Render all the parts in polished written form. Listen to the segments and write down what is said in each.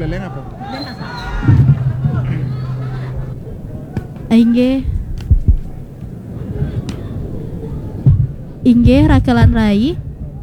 Buleleng apa? Inggih Rakelan Rai.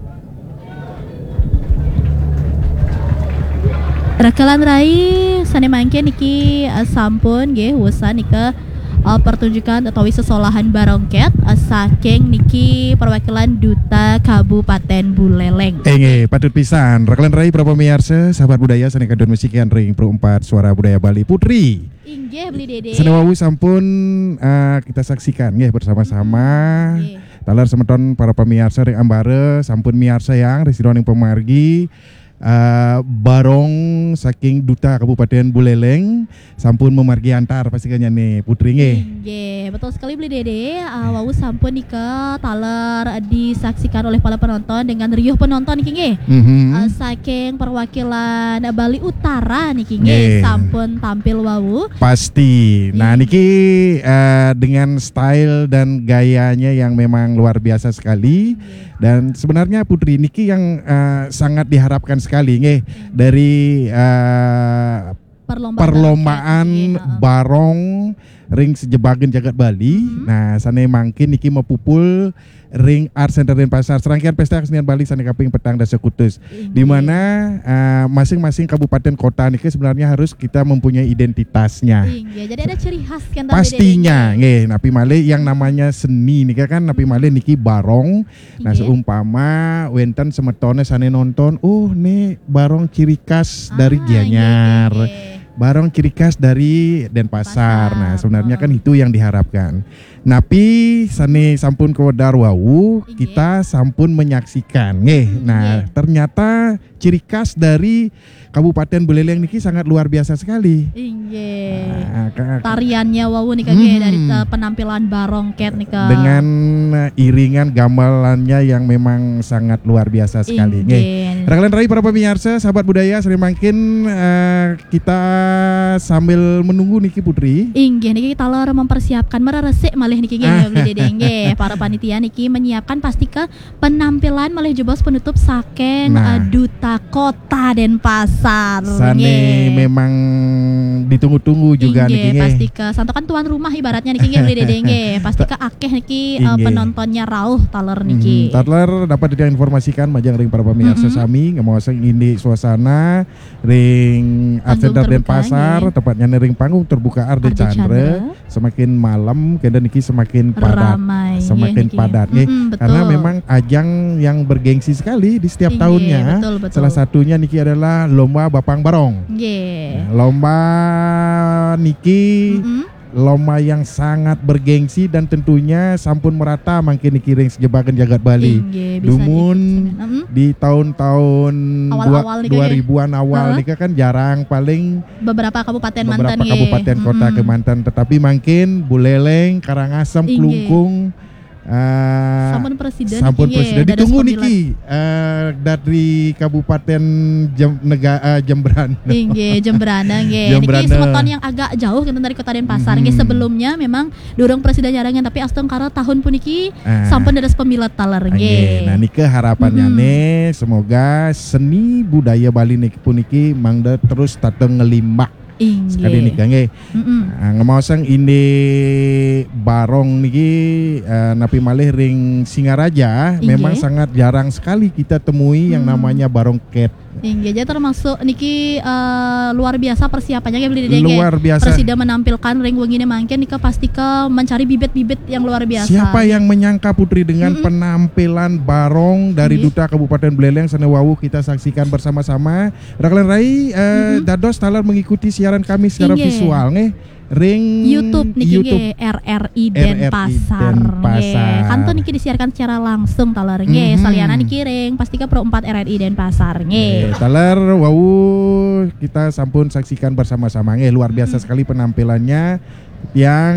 Rakelan Rai sane mangke niki sampun nggih wusan nika pertunjukan atau sesolahan barongket saking niki perwakilan Duta Kabupaten Buleleng. Nggih, patut pisan. Rakelan Rai para pemirsa, sahabat budaya sane kadon musikian ring Pro 4 Suara Budaya Bali Putri. Inggih beli Dede. Senewawu sampun kita saksikan nggih bersama-sama. Talar semeton para pemirsa ring ambare sampun miarsa yang residoning pemargi barong saking Duta Kabupaten Buleleng sampun memargi antar pastinya nih Putri nggih. Nggih, betul sekali beli Dede. Wawu sampun nika talar disaksikan oleh para penonton dengan riuh penonton niki nggih. Saking perwakilan Bali Utara niki nggih sampun tampil wawu. Pasti. Nah niki dengan style dan gayanya yang memang luar biasa sekali. Dan sebenarnya Putri niki yang sangat diharapkan sekali nggih dari perlombaan barong ring sejebagen jagat Bali. Nah sane mangkin niki mepupul ring Art Center Denpasar serangkaian pesta kesenian Bali sane kaping petang dan sekutus, di mana masing-masing kabupaten kota niki sebenarnya harus kita mempunyai identitasnya. Jadi ada ciri khas kan pastinya nggih. Napi malih yang namanya seni niki kan napi malih niki barong. Nah seumpama wenten semetone sane nonton, nih barong ciri khas dari Gianyar. Barong ciri khas dari Denpasar. Nah sebenarnya kan itu yang diharapkan. Napi sane sampun kewedar wawu kita sampun menyaksikan nggih. Nah ternyata ciri khas dari Kabupaten Buleleng niki sangat luar biasa sekali. Tariannya wawu nika dari penampilan barongket nika. Dengan iringan gamelannya yang memang sangat luar biasa sekali nggih. Rakelan Rai para pemirsa, sahabat budaya sering mungkin kita sambil menunggu niki Putri. Inggih niki talar mempersiapkan meresik malih niki nggih beli Dede nggih. Para panitia niki menyiapkan pastika penampilan malih jebos penutup saking Duta Kota Denpasar. Sane memang ditunggu-tunggu juga niki nggih. Pastika santokan tuan rumah ibaratnya niki nggih beli Dede nggih. Pastika akeh niki penontonnya rauh talar niki. Talar dapat diinformasikan majang ring para pemirsa sami ngemoseng ini suasana ring Art Center Denpasar, tepatnya ring panggung terbuka Arde Chandra. Semakin malam kemudian niki semakin padat. Ramai, semakin padat nih. Karena memang ajang yang bergengsi sekali di setiap tahunnya. Betul. Salah satunya niki adalah lomba Bapang Barong. Lomba niki lomba yang sangat bergengsi dan tentunya sampun merata mangkin niki ring sejebakan jagat Bali. Dumun di tahun-tahun 2000-an awal nika kan jarang, paling beberapa kabupaten kota Kemanten, tetapi mangkin Buleleng, Karangasem, Klungkung sampun presiden ditunggu niki dari Kabupaten Jembrana. Jembrana nggih. Niki semeton yang agak jauh dari Kota Denpasar nggih. Sebelumnya memang durung presiden jarangan tapi asteng kara tahun puniki sampun dados pemilat talar nggih. Nah niki harapannya nih semoga seni budaya Bali niki puniki mangda terus tateng ngelimbak sekali nih nggih. Ngemoseng ini barong niki napi malih ring Singaraja memang sangat jarang sekali kita temui yang namanya barongket. Jadi termasuk niki luar biasa persiapannya kayak beli Dede. Luar biasa. Presiden menampilkan ring wengine mangken nika pastika mencari bibit-bibit yang luar biasa. Siapa yang menyangka Putri dengan penampilan barong dari Duta Kabupaten Buleleng Senewawu kita saksikan bersama-sama. Rakelan Rai dados talar mengikuti siaran kami secara visual nih. Ring YouTube niki RRI Denpasar. Kantor niki disiarkan secara langsung talar nggih. Saliana niki ring pastika Pro 4 RRI Denpasar nggih. Talar kita sampun saksikan bersama-sama nggih. Luar biasa sekali penampilannya yang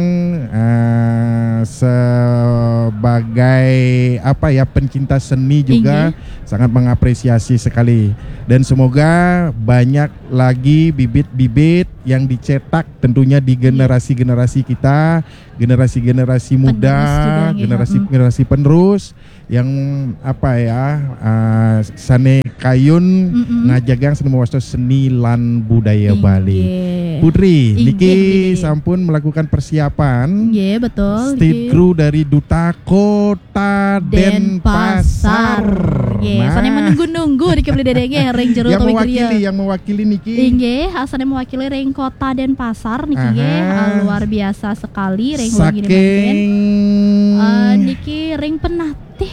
sebagai pencinta seni juga sangat mengapresiasi sekali. Dan semoga banyak lagi bibit-bibit yang dicetak tentunya di generasi-generasi kita, generasi-generasi muda, generasi-generasi penerus yang apa ya sane kayun ngajagang seni mawasto seni lan budaya Bali. Putri, niki sampun melakukan persiapan. Iya, betul. State crew dari Duta Kota Denpasar. Iya, sane menunggu-nunggu niki beli dedenge ring jero yang mewakili niki. Nggih, sane mewakili ring Kota Denpasar niki nggih, luar biasa sekali ring saking niki ring penatih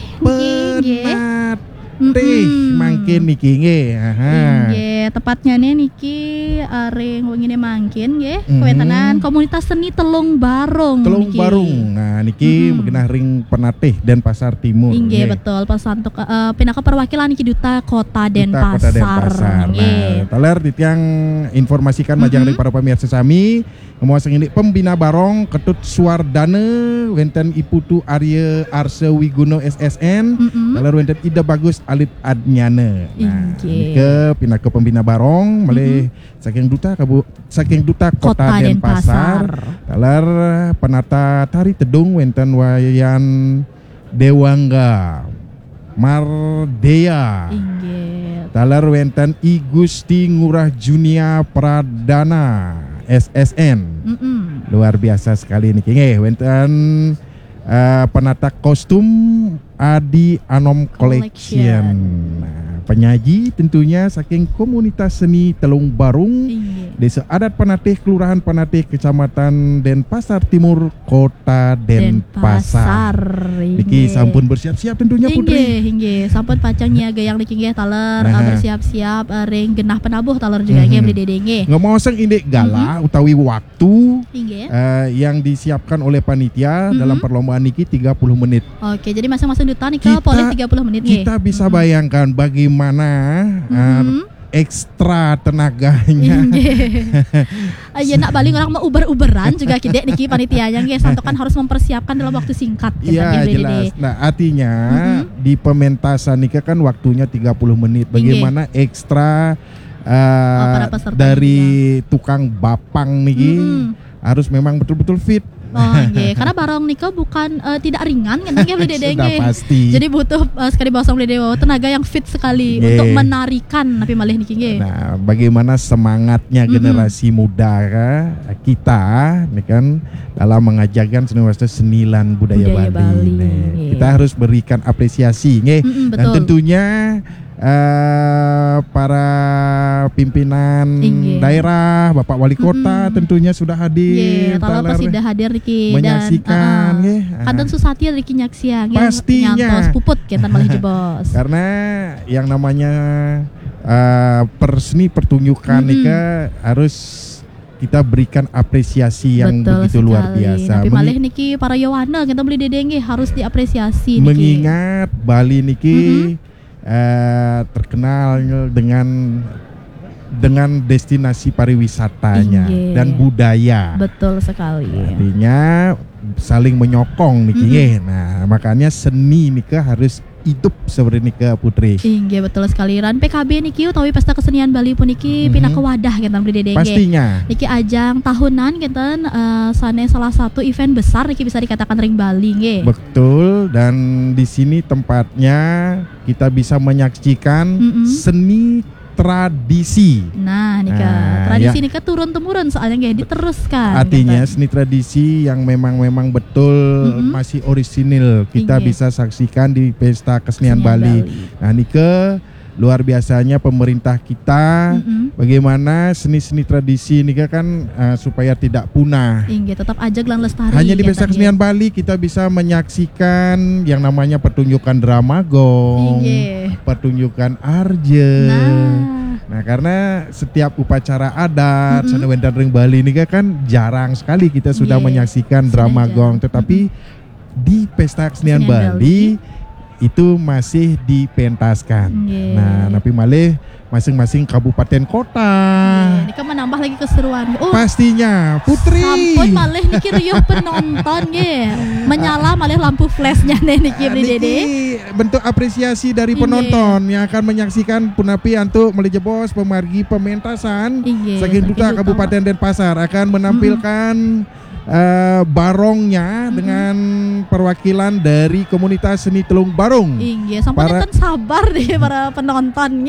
mangkin niki nggih. Nggih, tepatnya niki ring wengine mangkin nggih, kewentanan komunitas seni Telung Barung. Nah, niki mengenah ring penatih Denpasar Timur. Nggih, betul. Pasantuk pinaka perwakilan niki Duta Kota Denpasar. Nah, taler ditiang informasikan majang dari para pemirsa sami ngomong ini pembina Barong Ketut Suwardana wenten Iputu Arya Arsa Wiguno SSN taler wenten Ida Bagus Alit Adnyana. Nah, ke pinaka pembina Barong malih saking duta Kota Denpasar taler penata tari tedung wenten wayan Dewangga Mardea taler wenten I Gusti Ngurah Junia Pradana SSN. Luar biasa sekali niki nggih wenten penata kostum Adi Anom Collection. Nah, penyaji tentunya saking komunitas seni Telung Barung, Desa Adat Penatih, Kelurahan Penatih, Kecamatan Denpasar Timur, Kota Denpasar. Niki sampun bersiap-siap tentunya Putri. Nggih, sampun pacang niaga yang niki nggih taler bersiap-siap ring genah penabuh taler juga nggih beli dede nggih. Ngomong indek gala utawi waktu yang disiapkan oleh panitia dalam perlombaan niki 30 menit. Oke, jadi masing-masing duta niki boleh 30 menit nggih. Kita bisa bayangkan bagaimana ekstra tenaganya. Ya nak Bali orang mau uber-uberan juga kidek niki panitianya nggih santokan harus mempersiapkan dalam waktu singkat. Iya jelas. Nah artinya di pementasan niki kan waktunya 30 menit. Bagaimana ekstra dari tukang bapang niki harus memang betul-betul fit. Nggih, karena barang nika bukan tidak ringan kan nggih beli dede nggih. Pasti. Jadi butuh sekali bosong beli dede tenaga yang fit sekali untuk menarikan tapi malih niki nggih. Nah, bagaimana semangatnya generasi muda kita nih kan dalam mengajarkan seni lan budaya Bali. Kita harus berikan apresiasi nggih. Dan tentunya para pimpinan daerah, Bapak Wali Kota tentunya sudah hadir. Taler sudah hadir Riki menyaksikan Kanten Susati Riki nyaksiang pastinya nyantos puput kita malih jebos. Karena yang namanya perseni pertunjukan nika harus kita berikan apresiasi yang begitu luar biasa. Tapi malih niki para Yowana kita beli dedenge harus diapresiasi niki. Mengingat Bali niki terkenal dengan destinasi pariwisatanya dan budaya. Betul sekali. Artinya saling menyokong niki. Nah, makanya seni nika harus hidup seperti nika Putri. Iya betul sekali. Ran PKB niki utawi Pesta Kesenian Bali pun niki pindah ke wadah kita beli dedenge. Pastinya. Niki ajang tahunan kita sane salah satu event besar niki bisa dikatakan ring Bali nggih. Betul, dan di sini tempatnya kita bisa menyaksikan seni tradisi. Nah, tradisi nika turun temurun soalnya nggih diteruskan. Artinya seni tradisi yang memang betul masih orisinil kita bisa saksikan di Pesta Kesenian Bali. Nah, nika luar biasanya pemerintah kita bagaimana seni-seni tradisi ini kan supaya tidak punah. Tetap aja gelang lestari. Hanya di Pesta Kesenian Bali kita bisa menyaksikan yang namanya pertunjukan drama gong, pertunjukan arje. Nah, karena setiap upacara adat sana wenten ring Bali ini kan jarang sekali kita sudah menyaksikan drama gong, tetapi di Pesta Kesenian Bali itu masih dipentaskan. Nah, tapi malih masing-masing kabupaten kota. Ini kan menambah lagi keseruan. Pastinya, Putri. Sampun malih niki riuh penonton nggih. Menyala malih lampu flashnya niki beli dede. Bentuk apresiasi dari penonton yang akan menyaksikan punapi antuk melejebos pemargi pementasan saking duta Kabupaten Denpasar akan menampilkan barongnya dengan perwakilan dari komunitas seni Telung Barong. Iya, sampai Para- nonton sabar deh para penontonnya.